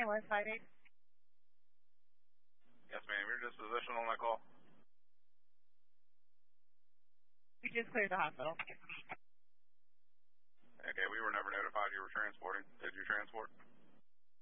Ambulance 58. Yes, ma'am. Your disposition on that call? We just cleared the hospital. Okay, we were never notified you were transporting. Did you transport?